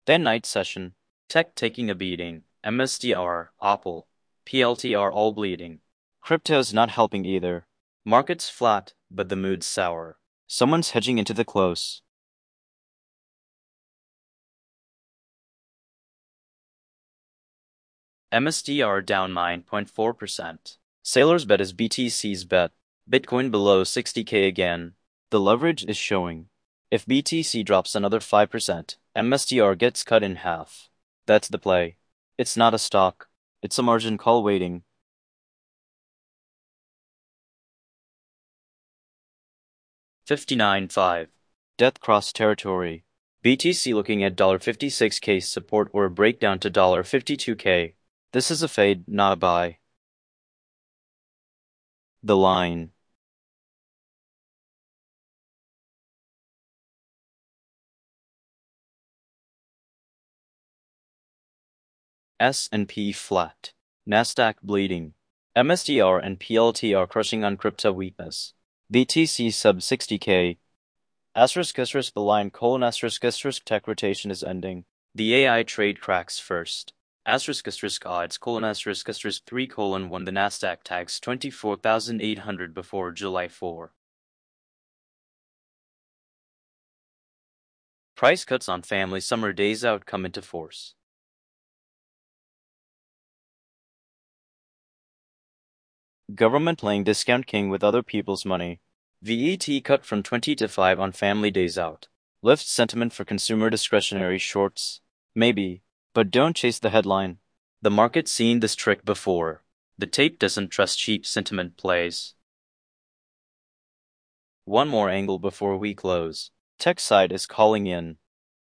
Then night session. Tech taking a beating. MSTR, Apple, PLTR all bleeding. Crypto's not helping either. Market's flat, but the mood's sour. Someone's hedging into the close. MSTR down 9.4%. Sailor's bet is BTC's bet. Bitcoin below 60K again. The leverage is showing. If BTC drops another 5%, MSTR gets cut in half. That's the play. It's not a stock. It's a margin call waiting. 59.5. Death cross territory. BTC looking at $56K support or a breakdown to $52K. This is a fade, not a buy. The line. S&P flat. Nasdaq bleeding. MSTR and PLTR crushing on crypto weakness. BTC sub 60K. *** the line : *** tech rotation is ending. The AI trade cracks first. *** odds : ***3:1 The Nasdaq tags 24,800 before July 4. Price cuts on family summer days out come into force. Government playing discount king with other people's money. VAT cut from 20 to 5 on family days out. Lifts sentiment for consumer discretionary shorts? Maybe. But don't chase the headline. The market's seen this trick before. The tape doesn't trust cheap sentiment plays. One more angle before we close. Tech side is calling in.